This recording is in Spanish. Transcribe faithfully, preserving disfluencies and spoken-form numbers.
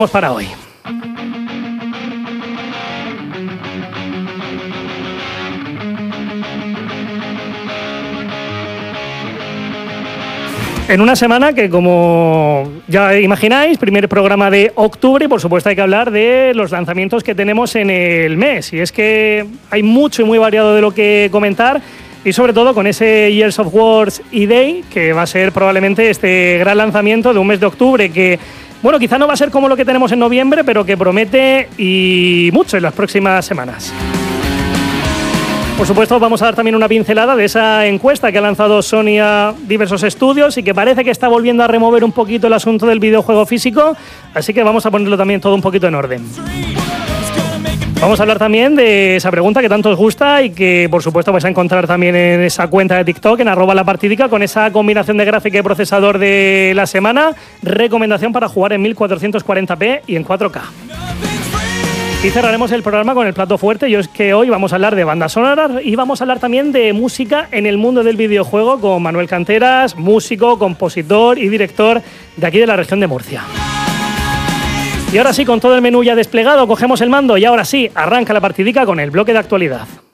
para hoy. En una semana que, como ya imagináis, primer programa de octubre y por supuesto hay que hablar de los lanzamientos que tenemos en el mes. Y es que hay mucho y muy variado de lo que comentar y sobre todo con ese Years of Wars E-Day, que va a ser probablemente este gran lanzamiento de un mes de octubre que, bueno, quizá no va a ser como lo que tenemos en noviembre, pero que promete y mucho en las próximas semanas. Por supuesto, vamos a dar también una pincelada de esa encuesta que ha lanzado Sony a diversos estudios y que parece que está volviendo a remover un poquito el asunto del videojuego físico, así que vamos a ponerlo también todo un poquito en orden. Vamos a hablar también de esa pregunta que tanto os gusta y que, por supuesto, vais a encontrar también en esa cuenta de TikTok, en arroba la partidica, con esa combinación de gráfica y procesador de la semana. Recomendación para jugar en mil cuatrocientos cuarenta p y en cuatro K. Y cerraremos el programa con el plato fuerte, y es que hoy vamos a hablar de bandas sonoras y vamos a hablar también de música en el mundo del videojuego con Manuel Canteras, músico, compositor y director de aquí de la región de Murcia. Y ahora sí, con todo el menú ya desplegado, cogemos el mando y ahora sí, arranca la partidica con el bloque de actualidad.